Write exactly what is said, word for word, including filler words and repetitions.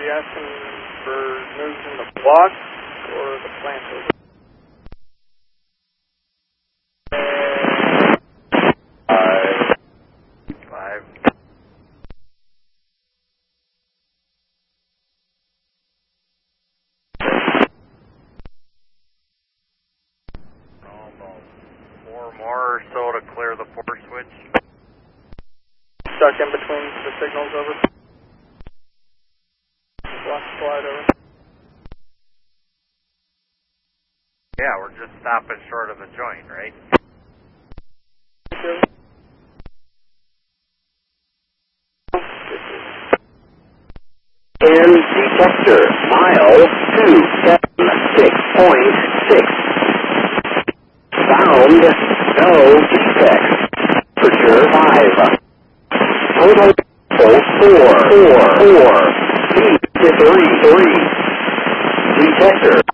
you asking for moves in the block or the plant over? Five. Five. Almost four more or so to clear the four switch. Stuck in between the signals over. Block slide over. Yeah, we're just stopping short of the joint, right? Okay. And detector, mile two seven six point six. Found no defects. Temperature five. Total four four four. Speed three three. Detector